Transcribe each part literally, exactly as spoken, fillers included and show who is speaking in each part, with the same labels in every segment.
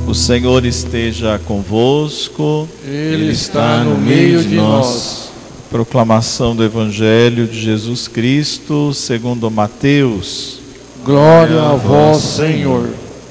Speaker 1: O Senhor esteja convosco.
Speaker 2: Ele está no meio de nós.
Speaker 1: Proclamação do Evangelho de Jesus Cristo segundo Mateus.
Speaker 2: Glória a vós, Senhor.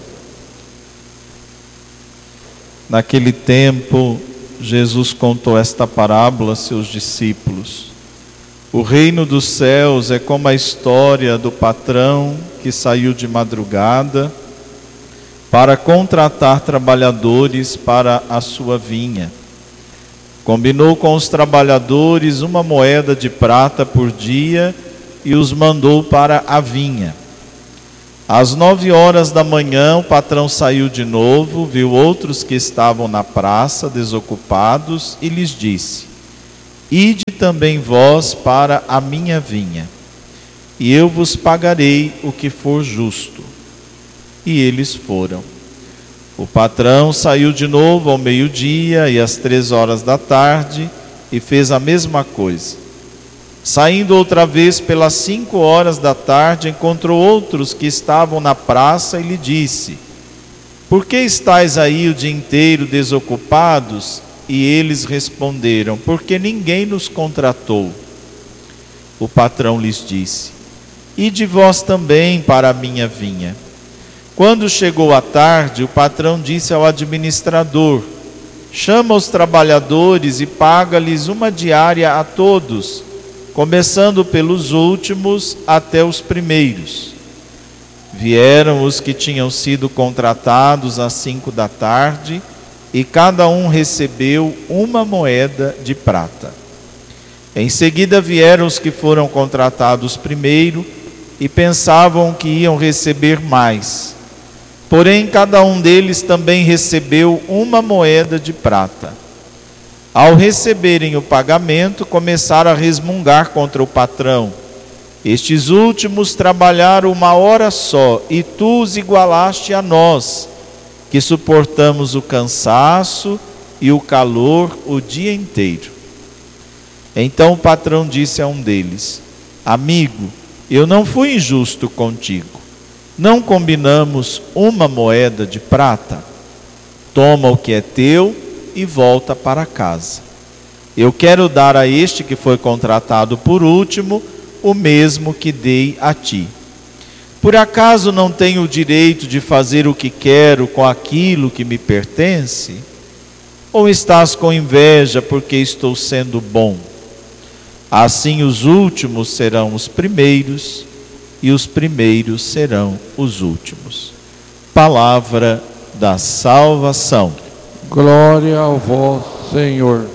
Speaker 1: Naquele tempo, Jesus contou esta parábola a seus discípulos. O reino dos céus é como a história do patrão que saiu de madrugada para contratar trabalhadores para a sua vinha. Combinou com os trabalhadores uma moeda de prata por dia e os mandou para a vinha. Às nove horas da manhã, o patrão saiu de novo, viu outros que estavam na praça, desocupados, e lhes disse: Ide também vós para a minha vinha, e eu vos pagarei o que for justo. E eles foram. O patrão saiu de novo ao meio-dia e às três horas da tarde e fez a mesma coisa. Saindo outra vez pelas cinco horas da tarde, encontrou outros que estavam na praça e lhe disse: Por que estáis aí o dia inteiro desocupados? E eles responderam: Porque ninguém nos contratou. O patrão lhes disse: Ide vós também para a minha vinha. Quando chegou a tarde, o patrão disse ao administrador: Chama os trabalhadores e paga-lhes uma diária a todos, começando pelos últimos até os primeiros. Vieram os que tinham sido contratados às cinco da tarde, e cada um recebeu uma moeda de prata. Em seguida vieram os que foram contratados primeiro e pensavam que iam receber mais. Porém, cada um deles também recebeu uma moeda de prata. Ao receberem o pagamento, começaram a resmungar contra o patrão: Estes últimos trabalharam uma hora só, e tu os igualaste a nós, que suportamos o cansaço e o calor o dia inteiro. Então o patrão disse a um deles: Amigo, eu não fui injusto contigo. Não combinamos uma moeda de prata? Toma o que é teu e volta para casa. Eu quero dar a este que foi contratado por último o mesmo que dei a ti. Por acaso não tenho o direito de fazer o que quero com aquilo que me pertence? Ou estás com inveja porque estou sendo bom? Assim os últimos serão os primeiros, e os primeiros serão os últimos. Palavra da salvação.
Speaker 2: Glória a vós, Senhor.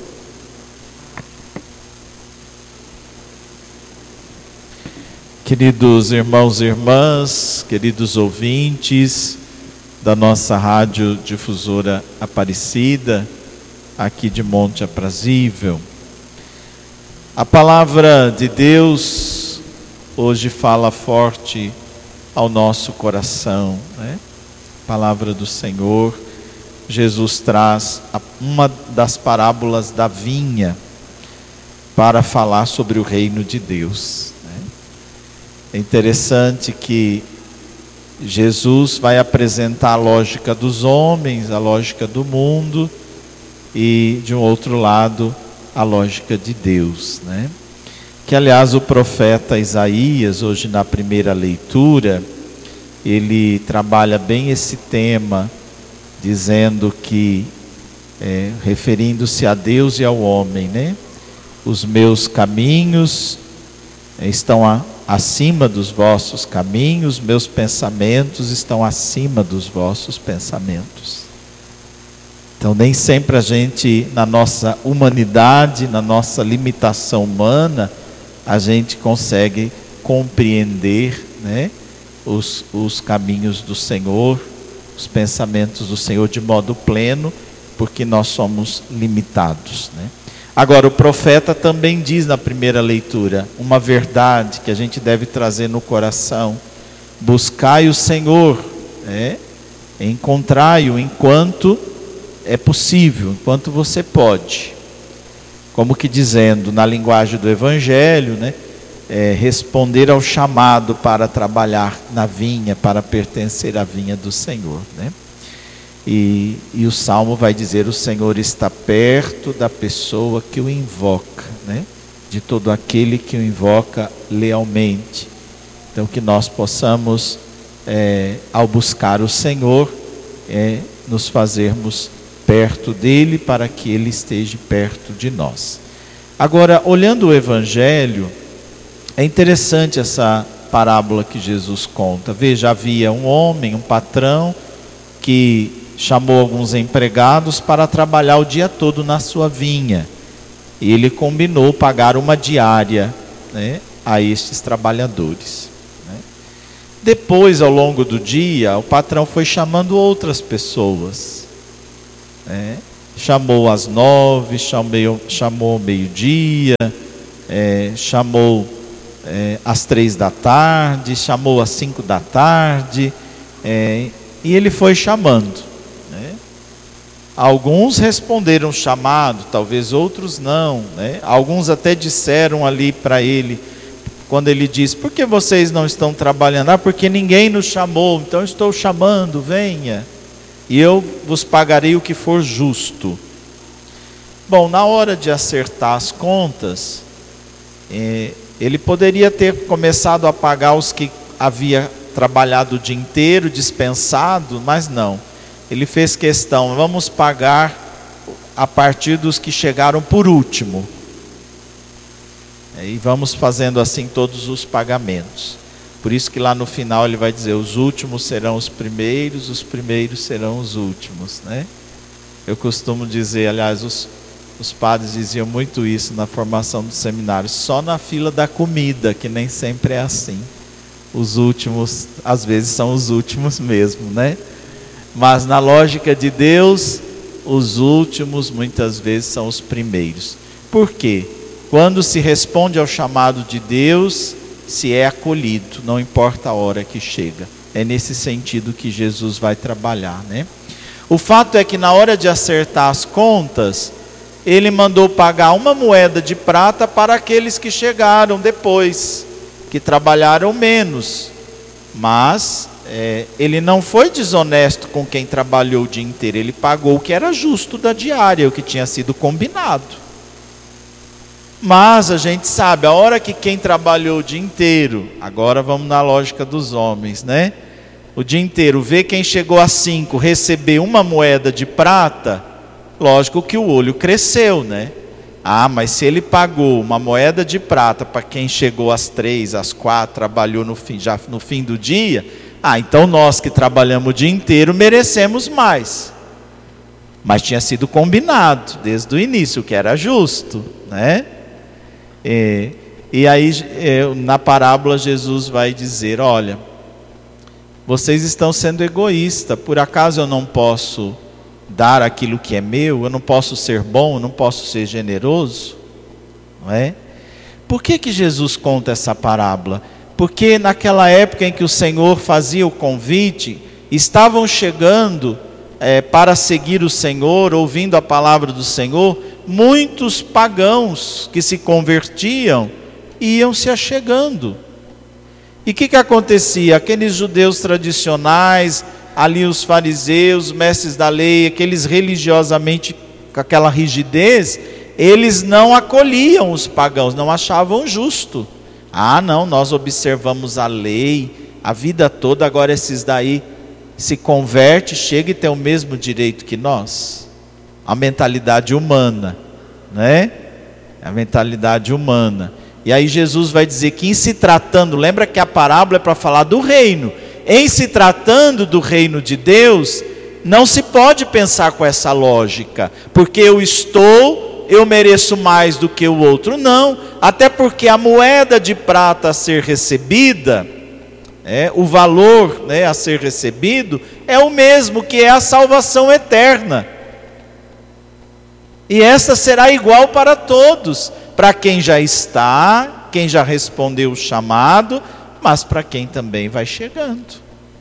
Speaker 1: Queridos irmãos e irmãs, queridos ouvintes da nossa rádio difusora Aparecida, aqui de Monte Aprazível, a palavra de Deus hoje fala forte ao nosso coração, né? Palavra do Senhor. Jesus traz uma das parábolas da vinha para falar sobre o reino de Deus, né? É interessante que Jesus vai apresentar a lógica dos homens, a lógica do mundo, e de um outro lado a lógica de Deus, né? Que aliás o profeta Isaías, hoje na primeira leitura, ele trabalha bem esse tema, dizendo que, é, referindo-se a Deus e ao homem, né? Os meus caminhos estão a, acima dos vossos caminhos, meus pensamentos estão acima dos vossos pensamentos. Então nem sempre a gente, na nossa humanidade, na nossa limitação humana, a gente consegue compreender, né, os, os caminhos do Senhor, os pensamentos do Senhor de modo pleno, porque nós somos limitados, né? Agora, o profeta também diz na primeira leitura uma verdade que a gente deve trazer no coração: buscai o Senhor, né? Encontrai-o enquanto é possível, enquanto você pode. Como que dizendo, na linguagem do Evangelho, né? É, responder ao chamado para trabalhar na vinha, para pertencer à vinha do Senhor, né? E, e o Salmo vai dizer: o Senhor está perto da pessoa que o invoca, né? De todo aquele que o invoca lealmente. Então que nós possamos, é, ao buscar o Senhor, é, nos fazermos perto dele, para que ele esteja perto de nós. Agora, olhando o Evangelho, é interessante essa parábola que Jesus conta. Veja, havia um homem, um patrão, que chamou alguns empregados para trabalhar o dia todo na sua vinha. E ele combinou pagar uma diária, né, a estes trabalhadores, né. Depois, ao longo do dia, o patrão foi chamando outras pessoas, né. Chamou às nove, chamou, chamou ao meio-dia, é, chamou é, às três da tarde, chamou às cinco da tarde, é, e ele foi chamando. Alguns responderam o chamado, talvez outros não, né? Alguns até disseram ali para ele, quando ele disse: por que vocês não estão trabalhando? Ah, porque ninguém nos chamou, então eu estou chamando, venha, e eu vos pagarei o que for justo. Bom, na hora de acertar as contas, eh, ele poderia ter começado a pagar os que havia trabalhado o dia inteiro, dispensado, mas não. Ele fez questão: vamos pagar a partir dos que chegaram por último. E vamos fazendo assim todos os pagamentos. Por isso que lá no final ele vai dizer: os últimos serão os primeiros, os primeiros serão os últimos, né? Eu costumo dizer, aliás, os, os padres diziam muito isso na formação do seminário: só na fila da comida, que nem sempre é assim. Os últimos, às vezes, são os últimos mesmo, né? Mas na lógica de Deus, os últimos muitas vezes são os primeiros. Por quê? Quando se responde ao chamado de Deus, se é acolhido, não importa a hora que chega. É nesse sentido que Jesus vai trabalhar, né? O fato é que na hora de acertar as contas, ele mandou pagar uma moeda de prata para aqueles que chegaram depois, que trabalharam menos. Mas é, ele não foi desonesto com quem trabalhou o dia inteiro. Ele pagou o que era justo da diária, o que tinha sido combinado. Mas a gente sabe, a hora que quem trabalhou o dia inteiro, agora vamos na lógica dos homens, né? O dia inteiro, vê quem chegou às cinco, receber uma moeda de prata, lógico que o olho cresceu, né? Ah, mas se ele pagou uma moeda de prata para quem chegou às três, às quatro, trabalhou no fim, já no fim do dia, ah, então nós que trabalhamos o dia inteiro merecemos mais. Mas tinha sido combinado desde o início, que era justo, né? E, e aí na parábola Jesus vai dizer: olha, vocês estão sendo egoístas, por acaso eu não posso dar aquilo que é meu? Eu não posso ser bom, eu não posso ser generoso? Não é? Por que que Jesus conta essa parábola? Porque naquela época em que o Senhor fazia o convite, estavam chegando é, para seguir o Senhor, ouvindo a palavra do Senhor, muitos pagãos que se convertiam e iam se achegando. E o que que acontecia? Aqueles judeus tradicionais, ali os fariseus, mestres da lei, aqueles religiosamente com aquela rigidez, eles não acolhiam os pagãos, não achavam justo. Ah, não, nós observamos a lei a vida toda, agora esses daí se converte, chega e tem o mesmo direito que nós. A mentalidade humana, né? A mentalidade humana. E aí Jesus vai dizer que em se tratando, lembra que a parábola é para falar do reino. Em se tratando do reino de Deus, não se pode pensar com essa lógica, porque eu estou, eu mereço mais do que o outro. Não, até porque a moeda de prata a ser recebida, é, o valor, né, a ser recebido, é o mesmo, que é a salvação eterna. E essa será igual para todos, para quem já está, quem já respondeu o chamado, mas para quem também vai chegando.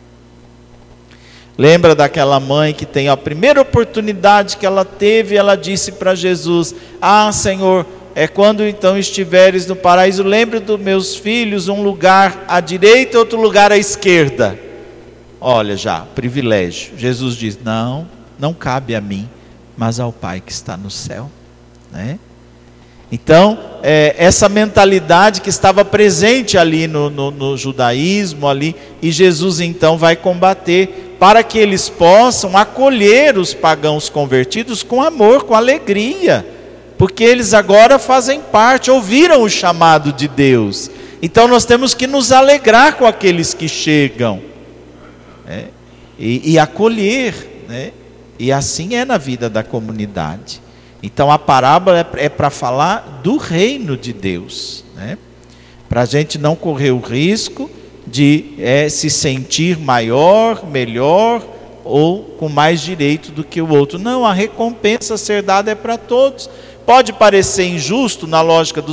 Speaker 1: Lembra daquela mãe que tem a primeira oportunidade que ela teve, ela disse para Jesus: ah, Senhor, é quando então estiveres no paraíso, lembre dos meus filhos, um lugar à direita, outro lugar à esquerda. Olha já, privilégio. Jesus diz: não, não cabe a mim, mas ao Pai que está no céu, né? Então, é, essa mentalidade que estava presente ali no, no, no judaísmo, ali, e Jesus então vai combater, para que eles possam acolher os pagãos convertidos com amor, com alegria, porque eles agora fazem parte, ouviram o chamado de Deus. Então nós temos que nos alegrar com aqueles que chegam, né? e, e acolher, né? E assim é na vida da comunidade. Então a parábola é, é para falar do reino de Deus, né? Para a gente não correr o risco de é, se sentir maior, melhor ou com mais direito do que o outro. Não, a recompensa a ser dada é para todos. Pode parecer injusto na lógica do